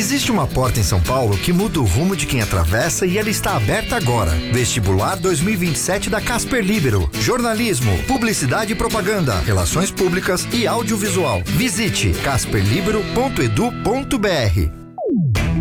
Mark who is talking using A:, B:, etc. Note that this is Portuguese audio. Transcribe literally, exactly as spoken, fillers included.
A: Existe uma porta em São Paulo que muda o rumo de quem atravessa e ela está aberta agora. Vestibular dois mil e vinte e sete da Casper Libero. Jornalismo, publicidade e propaganda, relações públicas e audiovisual. Visite casper libero ponto edu ponto br.